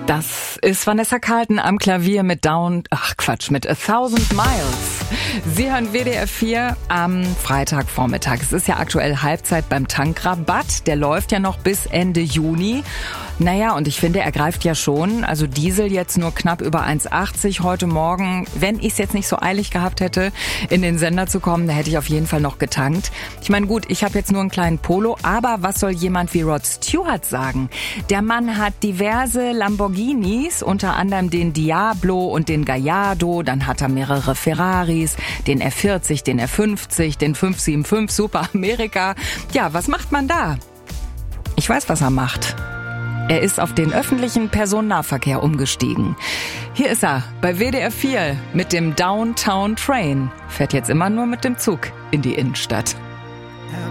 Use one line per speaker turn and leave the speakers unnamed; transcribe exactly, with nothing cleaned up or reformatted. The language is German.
Das ist Vanessa Carlton am Klavier mit Down, ach Quatsch, mit A Thousand Miles. Sie hören W D R vier am Freitagvormittag. Es ist ja aktuell Halbzeit beim Tankrabatt. Der läuft ja noch bis Ende Juni. Naja, und ich finde, er greift ja schon. Also Diesel jetzt nur knapp über eins achtzig heute Morgen. Wenn ich es jetzt nicht so eilig gehabt hätte, in den Sender zu kommen, da hätte ich auf jeden Fall noch getankt. Ich meine, gut, ich habe jetzt nur einen kleinen Polo, aber was soll jemand wie Rod Stewart sagen? Der Mann hat diverse Lamborghinis, unter anderem den Diablo und den Gallardo. Dann hat er mehrere Ferraris, den F vierzig, den F fünfzig, den fünf sieben fünf Super America. Ja, was macht man da? Ich weiß, was er macht. Er ist auf den öffentlichen Personennahverkehr umgestiegen. Hier ist er bei W D R vier mit dem Downtown Train. Fährt jetzt immer nur mit dem Zug in die Innenstadt.